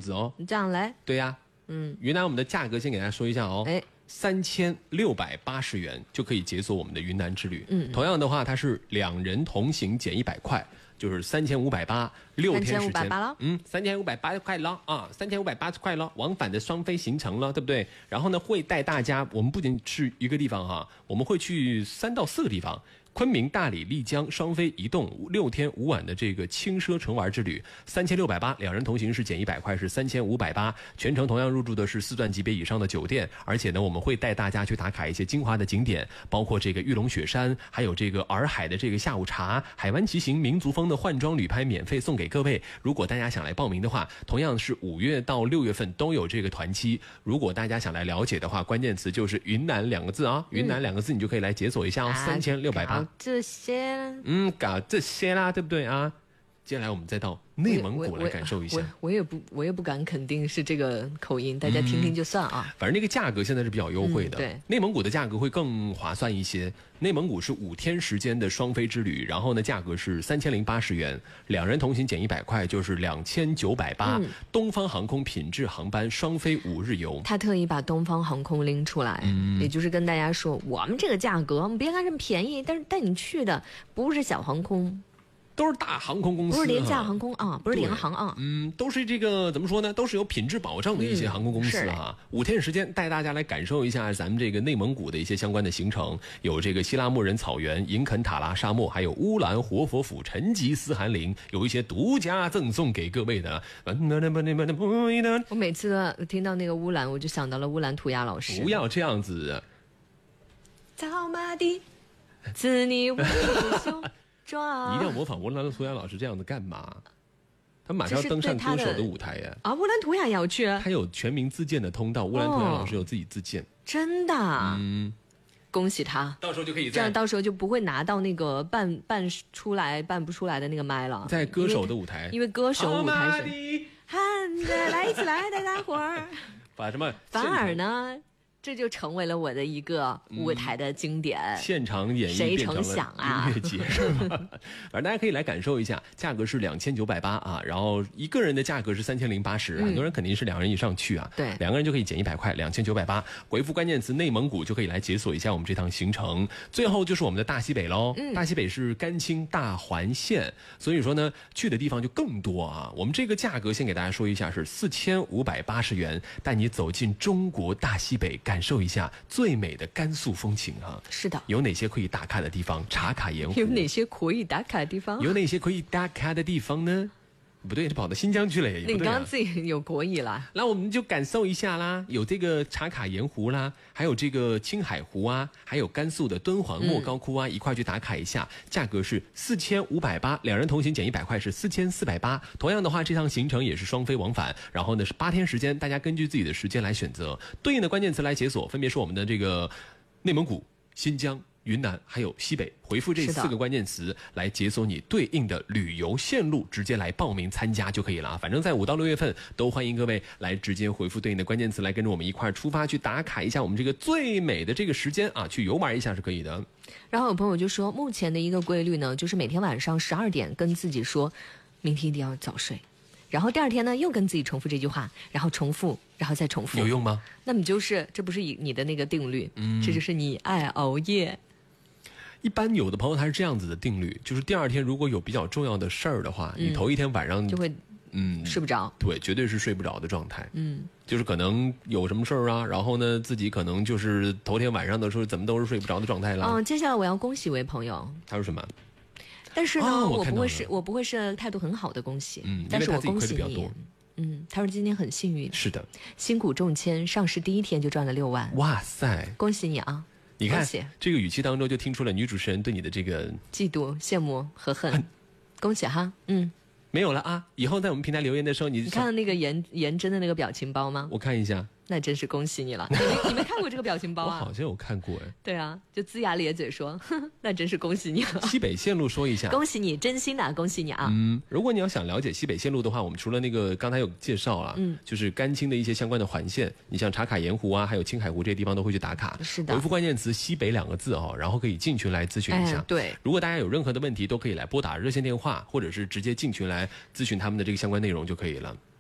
子哦。 你这样来， 对呀，云南我们的价格先给大家说一下哦。3680元就可以解锁我们的云南之旅。同样的话，它是2人同行减100块，就是3580，6天时间。3580块了啊，3580块了，往返的双飞行程了，对不对？然后呢，会带大家，我们不仅去一个地方哈，我们会去3到4个地方。昆明、大理、丽江双飞移动6天5晚的这个轻奢乘玩之旅，3680，2人同行是减100块，是3580，全程同样入住的是4钻级别以上的酒店，而且呢，我们会带大家去打卡一些精华的景点，包括这个玉龙雪山，还有这个洱海的这个下午茶，海湾骑行、民族风的换装旅拍免费送给各位。如果大家想来报名的话，同样是5月到6月份都有这个团期。如果大家想来了解的话，关键词就是云南2个字啊，云南2个字你就可以来解锁一下哦，3680。 这些搞这些啦，对不对啊？接下来我们再到内蒙古来感受一下。 我也不敢肯定是这个口音，大家听听就算啊。 反正那个价格现在是比较优惠的。 对， 内蒙古的价格会更划算一些。内蒙古是5天时间的双飞之旅，然后呢，价格是3080元，2人同行减100块，就是2980。东方航空品质航班双飞5日游。 他特意把东方航空拎出来，也就是跟大家说，我们这个价格，我们别看这么便宜，但是带你去的不是小航空。 都是大航空公司， 不是廉价航空啊，不是联航啊， 都是这个怎么说呢？都是有品质保障的一些航空公司啊。5天时间带大家来感受一下咱们这个内蒙古的一些相关的行程，有这个希拉莫人草原、银肯塔拉沙漠，还有乌兰活佛府、成吉思汗陵，有一些独家赠送给各位的。 我每次听到那个乌兰，我就想到了乌兰图雅老师。 不要这样子。 草马的，赐你无胸。 你一定要模仿乌兰图雅老师这样的干嘛？他马上要登上歌手的舞台呀！ 啊，乌兰图雅也要去？ 他有全民自荐的通道，乌兰图雅老师有自己自荐。 真的？恭喜他！ 到时候就可以这样，到时候就不会拿到那个办不出来的那个麦了。 在歌手的舞台， 因为歌手舞台是喊着来一起来的大伙儿， 把什么？ 反而呢？这就成为了我的一个舞台的经典， 现场演绎变成了音乐节是吧？反正大家可以来感受一下，价格是2980啊，然后一个人的价格是3080，很多人肯定是2人以上去啊， 对 ，2个人就可以减100块，2980，回复关键词内蒙古就可以来解锁一下我们这趟行程。最后就是我们的大西北喽，大西北是甘青大环线，所以说呢，去的地方就更多啊。我们这个价格先给大家说一下，是4580元，带你走进中国大西北，感受一下最美的甘肃风情啊！ 是的， 有哪些可以打卡的地方？茶卡盐湖。 有哪些可以打卡的地方？ 有哪些可以打卡的地方呢？不对，这跑到新疆去了也。 你刚刚自己有可以啦， 那我们就感受一下啦，有这个茶卡盐湖啦，还有这个青海湖啊，还有甘肃的敦煌莫高窟啊，一块去打卡一下，价格是4580，2人同行减100块是4480。同样的话，这趟行程也是双飞往返，然后呢是8天时间，大家根据自己的时间来选择对应的关键词来解锁，分别是我们的这个内蒙古、新疆、云南还有西北，回复这4个关键词来解锁你对应的旅游线路，直接来报名参加就可以了啊！反正在5到6月份都欢迎各位来直接回复对应的关键词，来跟着我们一块出发去打卡一下我们这个最美的这个时间啊，去游玩一下是可以的。 然后有朋友就说，目前的一个规律呢，就是每天晚上12点跟自己说，明天一定要早睡。然后第2天呢，又跟自己重复这句话，然后重复，然后再重复， 有用吗？ 那么这不是你的那个定律，这就是你爱熬夜。 一般有的朋友他是这样子的定律，就是第2天如果有比较重要的事儿的话，你头一天晚上就会睡不着， 对，绝对是睡不着的状态。就是可能有什么事儿啊，然后呢自己可能就是头天晚上的时候怎么都是睡不着的状态了。 接下来我要恭喜一位朋友， 他说什么？ 但是呢，我不会是态度很好的恭喜，但是我恭喜你。他说今天很幸运， 是的， 新股中签，上市第1天就赚了6万， 哇塞， 恭喜你啊！ 你看这个语气当中就听出了女主持人对你的这个嫉妒、羡慕和恨，恭喜哈， 没有了啊！以后在我们平台留言的时候，你看到那个颜真的那个表情包吗？ 我看一下。 那真是恭喜你了！你没看过这个表情包啊？ 我好像有看过哎。 对啊，就龇牙咧嘴说，那真是恭喜你了。 西北线路说一下， 恭喜你，真心的恭喜你啊！ 如果你要想了解西北线路的话，我们除了那个刚才有介绍了，就是甘青的一些相关的环线，你像茶卡盐湖啊，还有青海湖这些地方都会去打卡。 是的， 回复关键词西北2个字然后可以进群来咨询一下。 对， 如果大家有任何的问题，都可以来拨打热线电话，或者是直接进群来咨询他们的这个相关内容就可以了。